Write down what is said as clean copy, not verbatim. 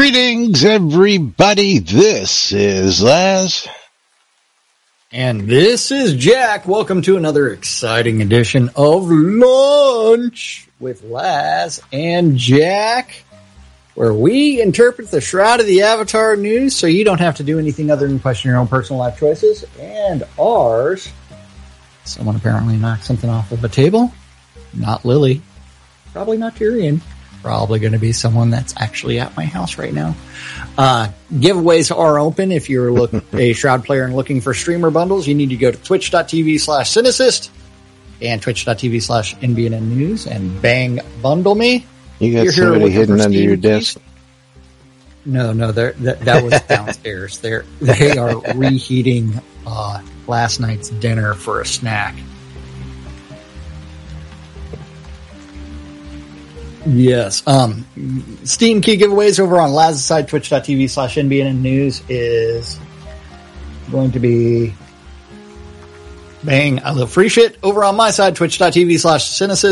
Greetings, everybody. This is Laz. And this is Jack. Welcome to another exciting edition of Lunch with Laz and Jack, where we interpret the Shroud of the Avatar news so you don't have to do anything other than question your own personal life choices and ours. Someone apparently knocked something off of a table. Not Lily. Probably not Tyrion. Probably going to be someone that's actually at my house right now. Giveaways are open. If you're a Shroud player and looking for streamer bundles, you need to go to twitch.tv/Cinesist and twitch.tv/NBNN News and bang bundle me. You got somebody hidden under your desk? No, that was downstairs. They are reheating last night's dinner for a snack. Yes. Steam key giveaways over on Laz's side, twitch.tv/NBNN News is going to be bang, I love free shit. Over on my side, twitch.tv/Cinesist